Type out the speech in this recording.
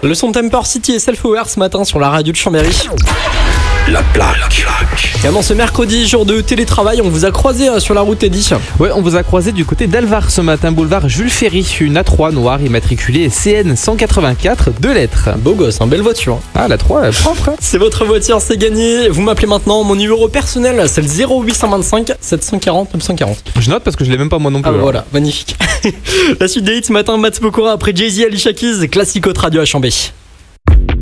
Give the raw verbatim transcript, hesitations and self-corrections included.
Le son Temper City et Self-Aware ce matin sur la radio de Chambéry. La plaque. Également ce mercredi, jour de télétravail, on vous a croisé sur la route, Eddy. Ouais, on vous a croisé du côté d'Alvar ce matin, boulevard Jules Ferry, une A trois noire immatriculée C N cent quatre-vingt-quatre, deux lettres. Beau gosse, hein, belle voiture. Ah, la trois, elle est propre. Hein. C'est votre voiture, c'est gagné. Vous m'appelez maintenant, mon numéro personnel, c'est le zéro huit cent vingt-cinq sept cent quarante neuf cent quarante. Je note parce que je l'ai même pas moi non plus. Ah bah alors. voilà, magnifique. La suite des hits ce matin, Mats Pokora après Jay-Z, Alicia Keys, classique haute radio à Chambéry.